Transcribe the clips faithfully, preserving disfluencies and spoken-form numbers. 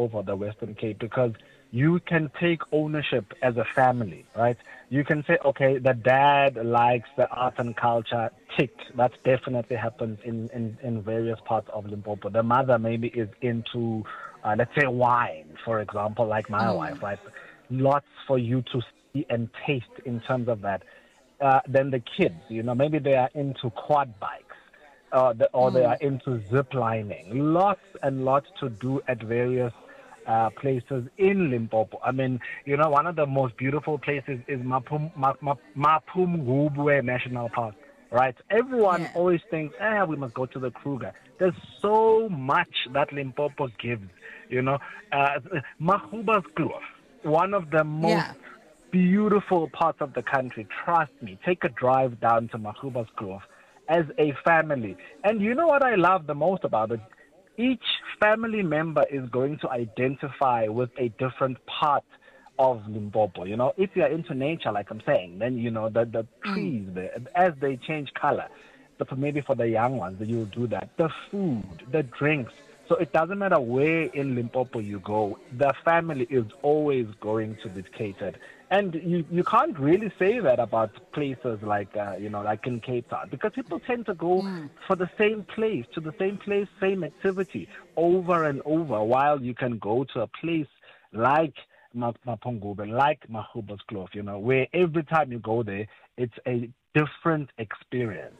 over the Western Cape because you can take ownership as a family, right? You can say, okay, the dad likes the art and culture, tick. That definitely happens in, in, in various parts of Limpopo. The mother maybe is into, uh, let's say, wine, for example, like my Mm. wife, right? Lots for you to see and taste in terms of that. Uh, then the kids, you know, maybe they are into quad bikes uh, the, or they are into zip lining. Lots and lots to do at various uh, places in Limpopo. I mean, you know, one of the most beautiful places is Mapum, Ma, Ma, Mapum Ngubwe National Park, right? Everyone Yeah. always thinks, eh, we must go to the Kruger. There's so much that Limpopo gives, you know. Uh, Mahuba's Kloof, one of the most Yeah. beautiful parts of the country. Trust me, take a drive down to Mahuba's Kloof as a family. And you know what I love the most about it? Each family member is going to identify with a different part of Limpopo. You know, if you're into nature, like I'm saying, then, you know, the, the Mm. trees, the, as they change color, so for maybe for the young ones, you'll do that. The food, the drinks. So it doesn't matter where in Limpopo you go, the family is always going to be catered. And you, you can't really say that about places like, uh, you know, like in Cape Town, because people tend to go for the same place, to the same place, same activity over and over, while you can go to a place like Ma- Mapungube, like Mahuba's Kloof, you know, where every time you go there, it's a different experience.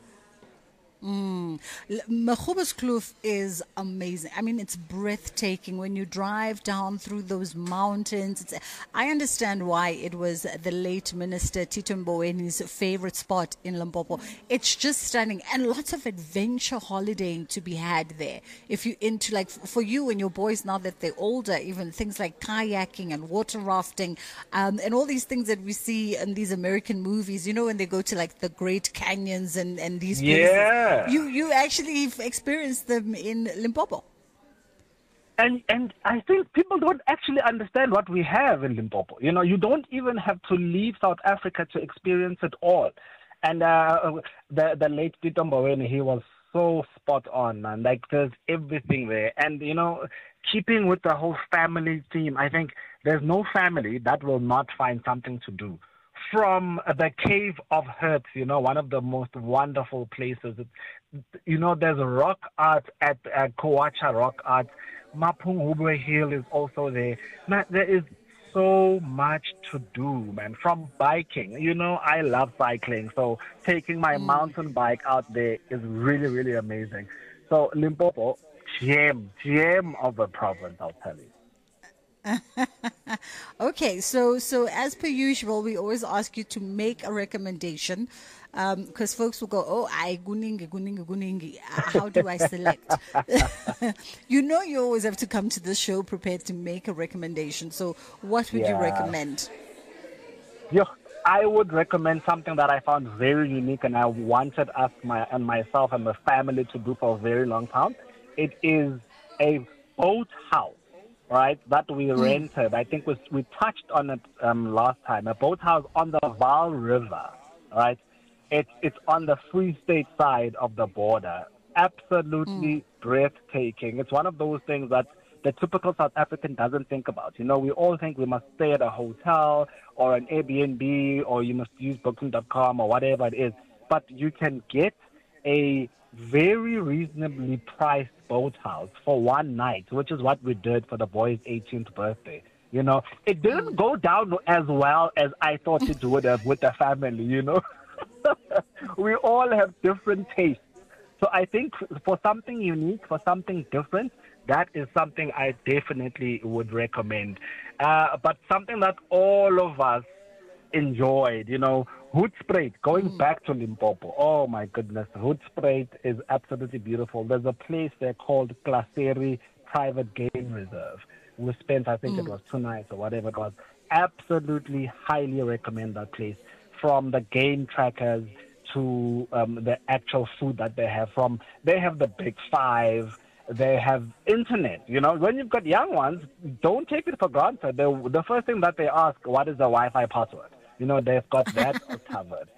Mm. L- Mahuba's Kloof is amazing. I mean, it's breathtaking when you drive down through those mountains. It's, I understand why it was the late Minister Tito Mbowene's favorite spot in Limpopo. It's just stunning and lots of adventure holidaying to be had there. If you into like f- for you and your boys now that they're older, even things like kayaking and water rafting, um, and all these things that we see in these American movies. You know, when they go to like the Great Canyons and and these places. Yeah. You you actually f- experienced them in Limpopo. And and I think people don't actually understand what we have in Limpopo. You know, you don't even have to leave South Africa to experience it all. And uh, the the late Tito Mboweni, he was so spot on, man. Like there's everything there. And you know, keeping with the whole family theme, I think there's no family that will not find something to do. From the Cave of Herbs, you know, one of the most wonderful places. You know, there's rock art at uh, Kowacha Rock Art. Mapungubwe Hill is also there. Man, there is so much to do, man. From biking, you know, I love cycling, so taking my mountain bike out there is really, really amazing. So Limpopo, gem, gem of a province, I'll tell you. Okay, so so as per usual, we always ask you to make a recommendation, because folks will go, "Oh, I guningi guningi guningi. Uh, How do I select?" You know, you always have to come to the show prepared to make a recommendation. So, what would you Yeah. recommend? Yo, I would recommend something that I found very unique and I wanted us my and myself and the family to do for a very long time. It is a boat house, right? That we rented. I think we we touched on it um, last time. A boat house on the Vaal River, right? It's it's on the Free State side of the border. Absolutely breathtaking. It's one of those things that the typical South African doesn't think about. You know, we all think we must stay at a hotel or an Airbnb or you must use booking dot com or whatever it is. But you can get a very reasonably priced boat house for one night, which is what we did for the boy's eighteenth birthday. You know, it didn't go down as well as I thought it would have with the family, you know. We all have different tastes. So I think for something unique, for something different, that is something I definitely would recommend. Uh, but something that all of us enjoyed, you know, Hoedspruit, going back to Limpopo. Oh my goodness, Hoedspruit is absolutely beautiful. There's a place there called Klaseri Private Game Reserve. We spent, I think it was two nights or whatever it was. Absolutely highly recommend that place. From the game trackers to um, the actual food that they have. From they have the big five, they have internet. You know, when you've got young ones, don't take it for granted. The, the first thing that they ask, what is the Wi-Fi password? You know, they've got that covered.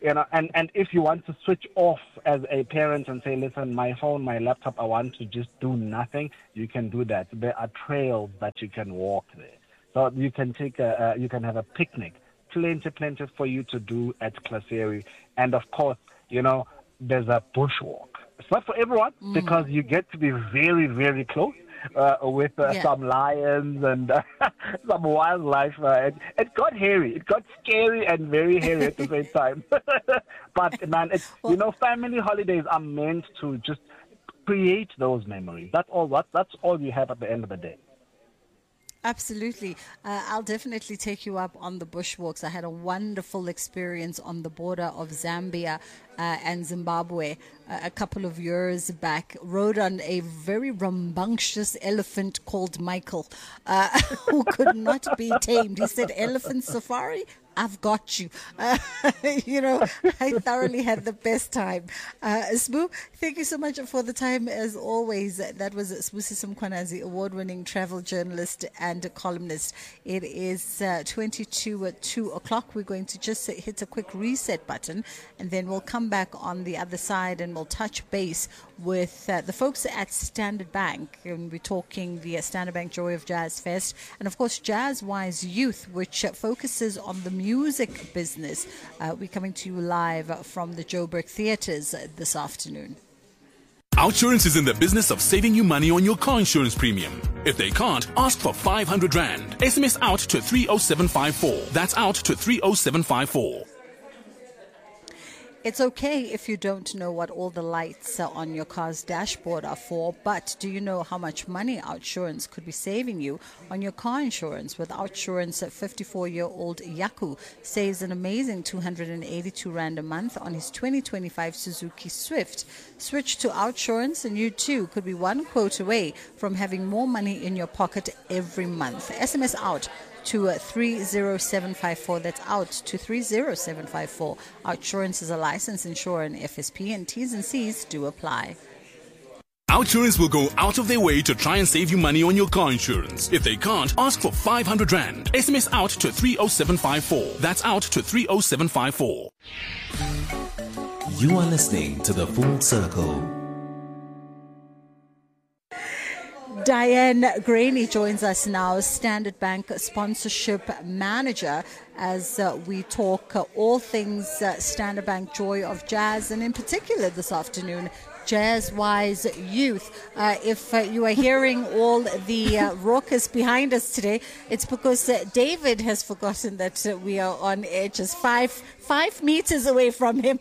You know, and, and if you want to switch off as a parent and say, listen, my phone, my laptop, I want to just do nothing, you can do that. There are trails that you can walk there. So you can take a, uh, you can have a picnic. Plenty, plenty for you to do at Klaseri. And of course, you know, there's a bushwalk. It's not for everyone mm. because you get to be very, very close. Uh, with uh, yeah. some lions and uh, some wildlife. Uh, it, it got hairy. It got scary and very hairy at the same time. But, man, it's, well, you know, family holidays are meant to just create those memories. That's all, that, that's all you have at the end of the day. Absolutely. Uh, I'll definitely take you up on the bushwalks. I had a wonderful experience on the border of Zambia uh, and Zimbabwe uh, a couple of years back. Rode on a very rambunctious elephant called Michael, uh, who could not be tamed. He said, elephant safari? I've got you. Uh, you know, I thoroughly had the best time. Uh, Sbu, thank you so much for the time as always. That was Sbusiso Mkhwanazi, award-winning travel journalist and columnist. It is uh, twenty-two at two o'clock. We're going to just hit a quick reset button and then we'll come back on the other side and we'll touch base with uh, the folks at Standard Bank. And we're talking the uh, Standard Bank Joy of Jazz Fest and, of course, Jazzwise Youth, which uh, focuses on the music business. Uh, we're coming to you live from the Joburg Theatres this afternoon. Outsurance is in the business of saving you money on your car insurance premium. If they can't, ask for five hundred rand. S M S out to three oh seven five four. That's out to three oh seven five four. It's okay if you don't know what all the lights on your car's dashboard are for, but do you know how much money Outsurance could be saving you on your car insurance? With Outsurance, fifty-four-year-old Yaku saves an amazing two hundred eighty-two rand a month on his twenty twenty-five Suzuki Swift. Switch to Outsurance and you too could be one quote away from having more money in your pocket every month. S M S out to uh, three oh seven five four. That's out to three oh seven five four. Outsurance is a licensed insurer and F S P, and T's and C's do apply. Outsurance will go out of their way to try and save you money on your car insurance. If they can't, ask for five hundred rand. S M S out to three oh seven five four. That's out to three oh seven five four. You are listening to The Full Circle. Diane Graney joins us now, Standard Bank Sponsorship Manager, as uh, we talk uh, all things uh, Standard Bank Joy of Jazz, and in particular this afternoon, Jazzwise Youth. Uh, if uh, you are hearing all the uh, raucous behind us today, it's because uh, David has forgotten that uh, we are on air just five, five meters away from him.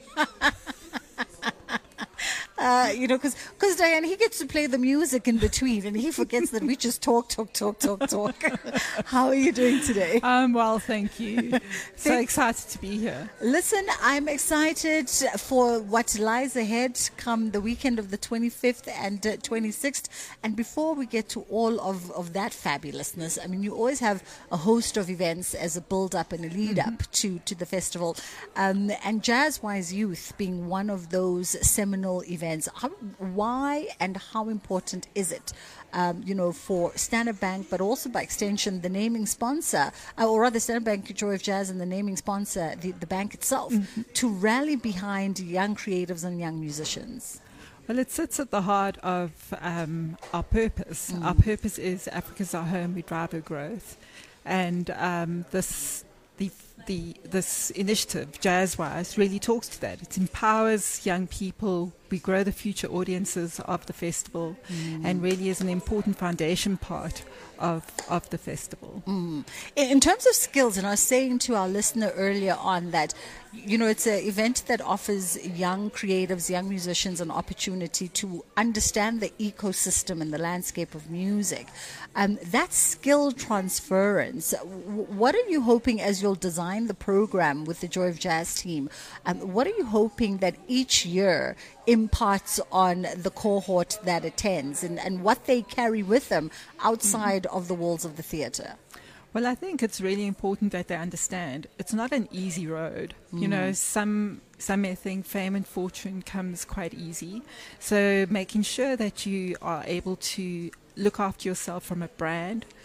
Uh, you know, because because Diane, he gets to play the music in between, and he forgets that we just talk, talk, talk, talk, talk. How are you doing today? Um, well, thank you. So excited to be here. Listen, I'm excited for what lies ahead come the weekend of the twenty-fifth and uh, twenty-sixth. And before we get to all of, of that fabulousness, I mean, you always have a host of events as a build-up and a lead-up mm-hmm. to, to the festival. Um, and Jazzwise Youth being one of those seminal events. How, why and how important is it, um, you know, for Standard Bank, but also by extension, the naming sponsor, uh, or rather Standard Bank Joy of Jazz and the naming sponsor, the, the bank itself, mm-hmm. to rally behind young creatives and young musicians? Well, it sits at the heart of um, our purpose. Mm. Our purpose is Africa's our home, we drive her growth. And um, this the the this initiative, Jazzwise, really talks to that. It empowers young people. We grow the future audiences of the festival, mm. and really is an important foundation part of of the festival. Mm. In terms of skills, and I was saying to our listener earlier on that, you know, it's an event that offers young creatives, young musicians an opportunity to understand the ecosystem and the landscape of music. Um, that skill transference, w- what are you hoping as you'll design the program with the Joy of Jazz team? Um, what are you hoping that each year imparts on the cohort that attends, and, and what they carry with them outside mm-hmm. of the walls of the theatre? Well, I think it's really important that they understand it's not an easy road. Mm. You know, some some may think fame and fortune comes quite easy. So making sure that you are able to look after yourself from a brand,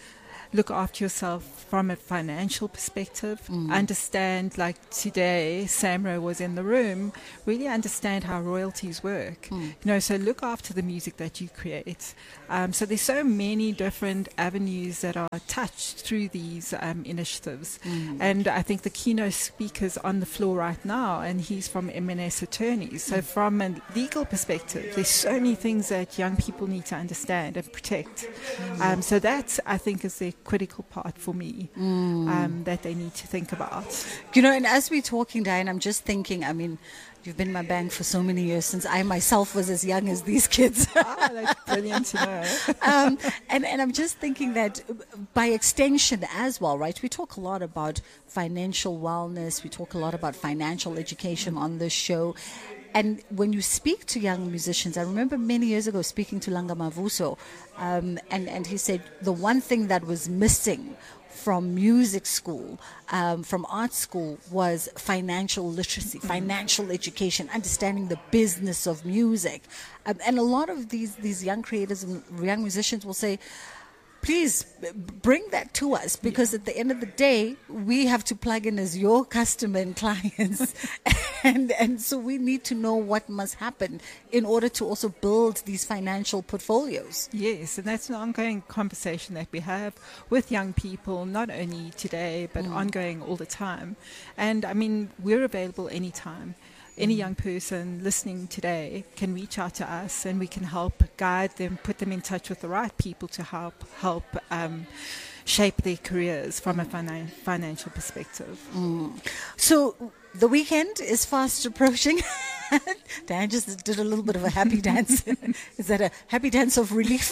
look after yourself from a financial perspective, Mm. understand, like today, Samro was in the room, really understand how royalties work. Mm. You know, so look after the music that you create. Um, so there's so many different avenues that are touched through these um, initiatives. Mm. And I think the keynote speaker's on the floor right now, and he's from M and S Attorneys. So from a legal perspective, there's so many things that young people need to understand and protect. Um, so that, I think, is the critical part for me um, that they need to think about. You know, and as we're talking, Diane, I'm just thinking, I mean, you've been in my bank for so many years, since I myself was as young as these kids. Ah, that's brilliant to know. um, and, and I'm just thinking that by extension as well, right? We talk a lot about financial wellness. We talk a lot about financial education on this show. And when you speak to young musicians, I remember many years ago speaking to Langa Mavuso, um, and, and he said the one thing that was missing from music school, um, from art school, was financial literacy, financial education, understanding the business of music. Um, and a lot of these, these young creators and young musicians will say, please b- bring that to us, because at the end of the day, we have to plug in as your customer and clients. and, and so we need to know what must happen in order to also build these financial portfolios. Yes, and that's an ongoing conversation that we have with young people, not only today, but ongoing all the time. And I mean, we're available anytime. Any young person listening today can reach out to us, and we can help guide them, put them in touch with the right people to help help um, shape their careers from a finan- financial perspective. Mm. So the weekend is fast approaching. Dan just did a little bit of a happy dance. Is that a happy dance of relief?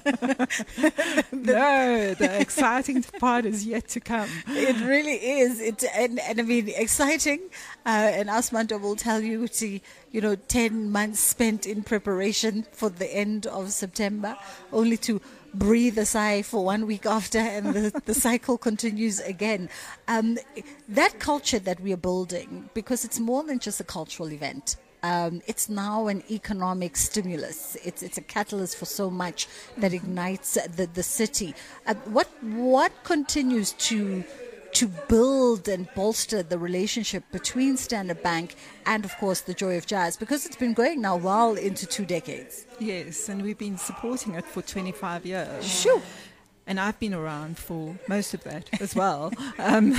No, the exciting part is yet to come. It really is. It and, and I mean exciting. Uh, and Asmanda will tell you, see, you know, ten months spent in preparation for the end of September, only to breathe a sigh for one week after, and the, the cycle continues again. Um, that culture that we are building, because it's more than just a cultural event. Um, it's now an economic stimulus. It's it's a catalyst for so much that ignites the the city. Uh, what what continues to to build and bolster the relationship between Standard Bank and, of course, the Joy of Jazz, because it's been going now well into two decades. Yes, and we've been supporting it for twenty-five years. Shoo. And I've been around for most of that as well. Um,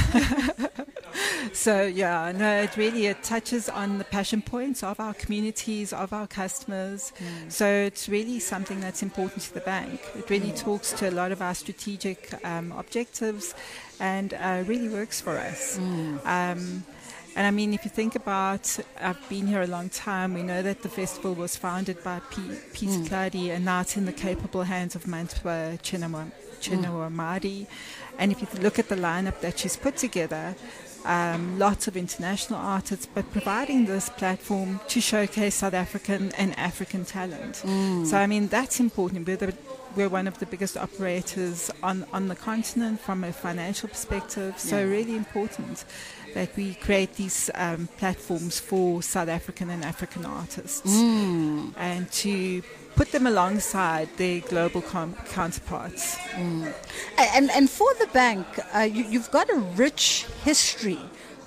so, yeah, no, it really it touches on the passion points of our communities, of our customers. Mm. So it's really something that's important to the bank. It really mm. talks to a lot of our strategic um, objectives, and uh, really works for us. Mm. Um, And I mean, if you think about, I've been here a long time, we know that the festival was founded by P- Peter mm. Clady, and now it's in the capable hands of Mantwa Chinawamadi. Mm. And if you look at the lineup that she's put together, um, lots of international artists, but providing this platform to showcase South African and African talent. Mm. So, I mean, that's important. We're, the, we're one of the biggest operators on, on the continent from a financial perspective, so yeah. really important that we create these um, platforms for South African and African artists mm. and to put them alongside their global com- counterparts. Mm. And, and for the bank, uh, you, you've got a rich history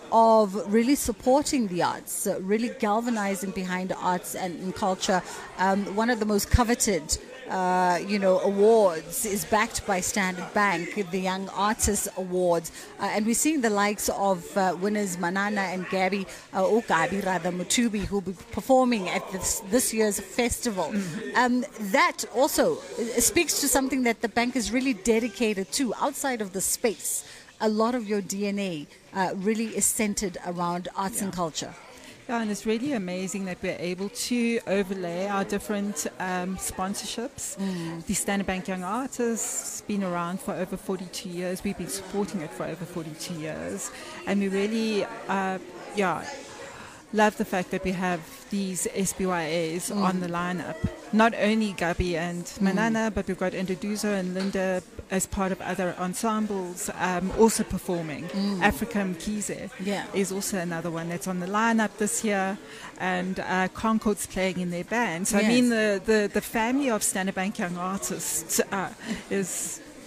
of really supporting the arts, uh, really galvanizing behind arts and, and culture. Um, one of the most coveted Uh, you know, awards is backed by Standard Bank, the Young Artists Awards. Uh, and we're seeing the likes of uh, winners Manana and Gabby, uh, or Gabi rather, Mutubi, who will be performing at this, this year's festival. Mm-hmm. Um, that also speaks to something that the bank is really dedicated to outside of the space. A lot of your D N A uh, really is centered around arts yeah. and culture. Yeah, and it's really amazing that we're able to overlay our different um, sponsorships. Mm. The Standard Bank Young Artists has been around for over forty-two years. We've been supporting it for over forty-two years. And we really, uh, yeah, love the fact that we have these S B Y As mm. on the lineup. Not only Gabi and Manana, mm. but we've got Endoduzo and Linda as part of other ensembles um, also performing. Mm. Africa Mkize yeah. is also another one that's on the lineup this year, and uh, Concord's playing in their band. So, yes. I mean, the, the, the family of Standard Bank Young Artists uh, is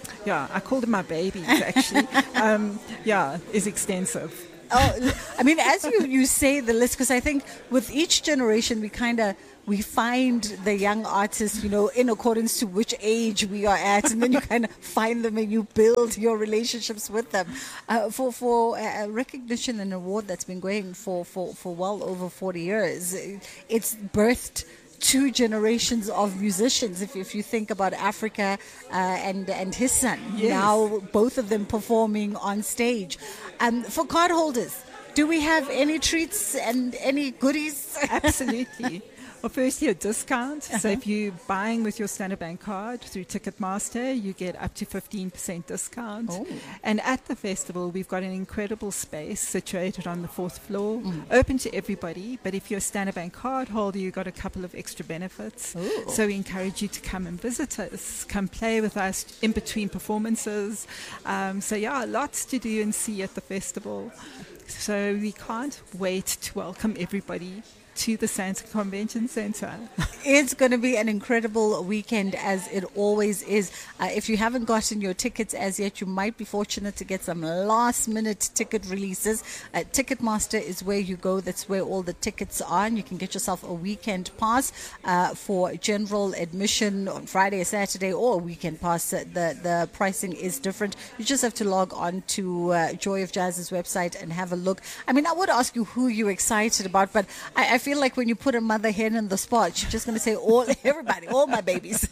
Yeah, I called them my babies, actually. um, yeah, is extensive. Oh, I mean, as you, you say the list, because I think with each generation, we kind of we find the young artists, you know, in accordance to which age we are at, and then you kind of find them and you build your relationships with them. Uh, for for a recognition and award that's been going for, for, for well over forty years, it's birthed two generations of musicians. If if you think about Africa uh, and and his son, yes. now both of them performing on stage. Um, for card holders, do we have any treats and any goodies? Absolutely. Well, firstly, a discount. Uh-huh. So if you're buying with your Standard Bank card through Ticketmaster, you get up to fifteen percent discount. Oh. And at the festival, we've got an incredible space situated on the fourth floor, Mm. open to everybody. But if you're a Standard Bank card holder, you've got a couple of extra benefits. Ooh. So we encourage you to come and visit us, come play with us in between performances. Um, so yeah, lots to do and see at the festival. So we can't wait to welcome everybody to the Santa Convention Center. It's going to be an incredible weekend, as it always is. Uh, if you haven't gotten your tickets as yet, you might be fortunate to get some last-minute ticket releases. Uh, Ticketmaster is where you go. That's where all the tickets are. And you can get yourself a weekend pass uh, for general admission on Friday or Saturday, or a weekend pass. Uh, the, the pricing is different. You just have to log on to uh, Joy of Jazz's website and have a look. I mean, I would ask you who you're excited about, but I, I feel like when you put a mother hen in the spot, she's just going to say all everybody, all my babies.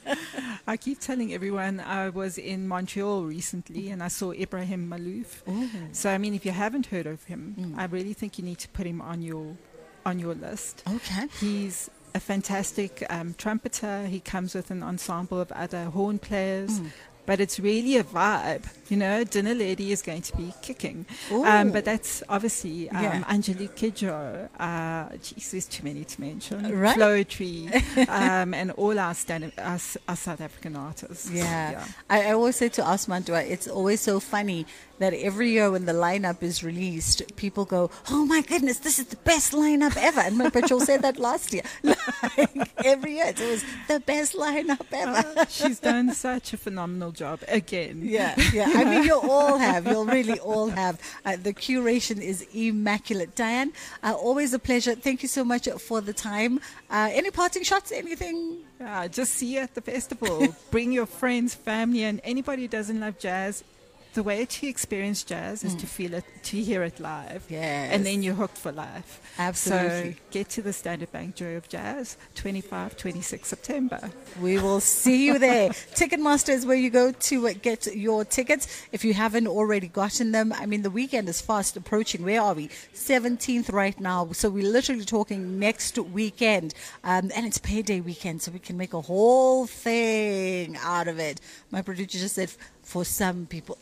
I keep telling everyone I was in Montreal recently and I saw Ibrahim Malouf. Ooh. So I mean, if you haven't heard of him, Mm. I really think you need to put him on your on your list. Okay. He's a fantastic um, trumpeter. He comes with an ensemble of other horn players. Mm. But it's really a vibe, you know. Dinner Lady is going to be kicking, Ooh. um, but that's obviously um, Yeah. Angelique Kidjo. Uh, geez, there's too many to mention. Right. Floetry, um, and all our, stand- our, s- our South African artists. Yeah. I, I always say to Asmandua, it's always so funny that every year when the lineup is released, people go, "Oh my goodness, this is the best lineup ever." And my Petrol said that last year. Like, every year, it was the best lineup ever. Uh, she's done such a phenomenal job again. Yeah, yeah. I mean, you'll all have. You'll really all have. Uh, the curation is immaculate. Diane, uh, always a pleasure. Thank you so much for the time. Uh, any parting shots? Anything? Uh, just see you at the festival. Bring your friends, family, and anybody who doesn't love jazz. The way to experience jazz is Mm. to feel it, to hear it live. Yes. And then you're hooked for life. Absolutely. So get to the Standard Bank Joy of Jazz, twenty-fifth, twenty-sixth September. We will see you there. Ticketmaster is where you go to uh, get your tickets. If you haven't already gotten them, I mean, the weekend is fast approaching. Where are we? seventeenth right now. So we're literally talking next weekend. Um, and it's payday weekend, so we can make a whole thing out of it. My producer just said, for some people.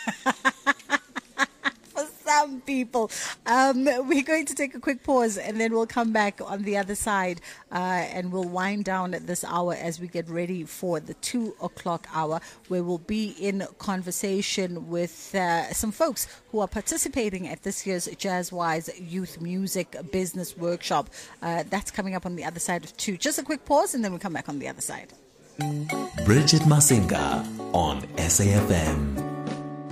For some people. Um, we're going to take a quick pause and then we'll come back on the other side uh, and we'll wind down at this hour as we get ready for the two o'clock hour, where we'll be in conversation with uh, some folks who are participating at this year's Jazzwise Youth Music Business Workshop. Uh, that's coming up on the other side of two. Just a quick pause and then we'll come back on the other side. Bridget Masinga on S A F M.